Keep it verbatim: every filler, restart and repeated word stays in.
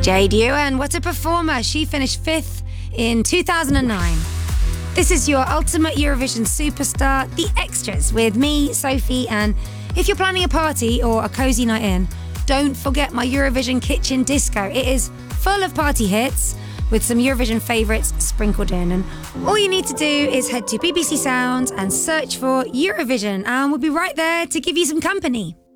Jade Ewan, what a performer. She finished fifth in two thousand nine. This is your ultimate Eurovision superstar, The Extras, with me, Sophie, and if you're planning a party or a cosy night in, don't forget my Eurovision Kitchen Disco. It is full of party hits with some Eurovision favourites sprinkled in. And all you need to do is head to B B C Sounds and search for Eurovision, and we'll be right there to give you some company.